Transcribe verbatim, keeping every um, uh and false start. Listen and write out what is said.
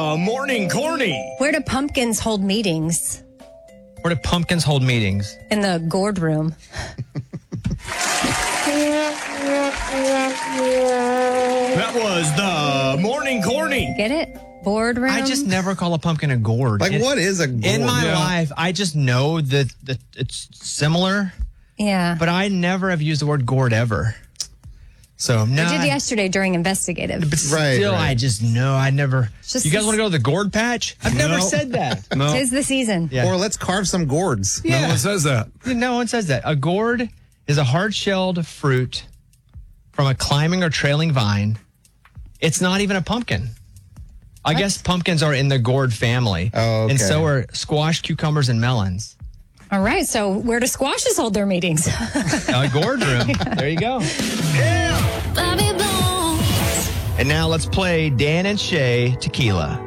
the Morning Corny. Where do pumpkins hold meetings? Where do pumpkins hold meetings? In the gourd room. That was the Morning Corny. Get it? Board room? I just never call a pumpkin a gourd. Like, In- what is a gourd? In my Yeah. life, I just know that, that it's similar, Yeah. but I never have used the word gourd ever. So, no. I did I- yesterday during investigative. But Right, still, right. I just know I never. Just you guys this- want to go to the gourd patch? I've never No. said that. No. Tis the season. Yeah. Or let's carve some gourds. Yeah. No one says that. No one says that. A gourd is a hard-shelled fruit from a climbing or trailing vine. It's not even a pumpkin. I guess pumpkins are in the gourd family. Oh, okay. And so are squash, cucumbers, and melons. All right. So where do squashes hold their meetings? A gourd room. There you go. And now let's play Dan and Shay Tequila.